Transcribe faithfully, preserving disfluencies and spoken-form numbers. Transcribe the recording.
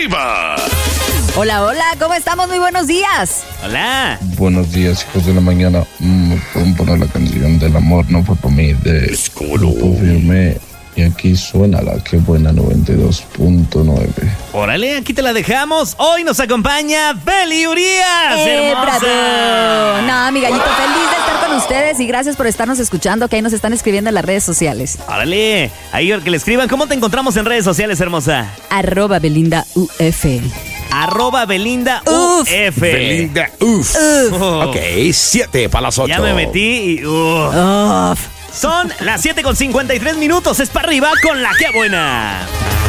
arriba. Hola, hola, ¿cómo estamos? Muy buenos días. Hola. Buenos días, hijos de la mañana. Mm, ¿Pueden poner la canción del amor? No fue por mí, de Grupo Firme. Y aquí suena la que buena noventa y dos punto nueve. Órale, aquí te la dejamos. Hoy nos acompaña Beli Urias. ¡Eh, ¡Hermosa! bravo! No, mi gallito, feliz de estar con ustedes y gracias por estarnos escuchando, que ahí nos están escribiendo en las redes sociales. Órale, ahí que le escriban. ¿Cómo te encontramos en redes sociales, hermosa? Arroba Belinda U F. Arroba Belinda Uf. U F. Belinda, uff. Uf. Oh. Ok, siete para las ocho. Ya me metí y... uh. Uf. Son las siete con cincuenta y tres minutos. Es para arriba con la que buena.